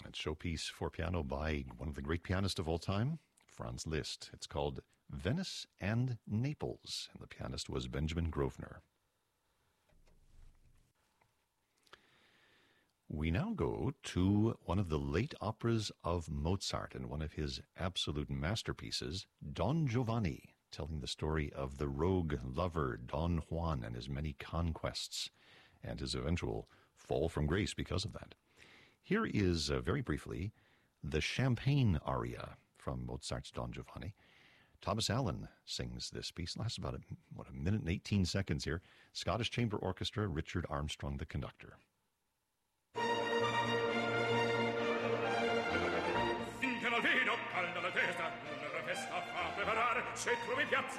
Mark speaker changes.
Speaker 1: That showpiece for piano by one of the great pianists of all time, Franz Liszt. It's called Venice and Naples, and the pianist was Benjamin Grosvenor. We now go to one of the late operas of Mozart and one of his absolute masterpieces, Don Giovanni, telling the story of the rogue lover Don Juan and his many conquests and his eventual fall from grace because of that. Here is, very briefly, the Champagne aria from Mozart's Don Giovanni. Thomas Allen sings this piece. It lasts about a minute and 18 seconds here. Scottish Chamber Orchestra, Richard Armstrong, the conductor.
Speaker 2: Finché non vedo calda la testa, una festa fa preparare, se trovi piazza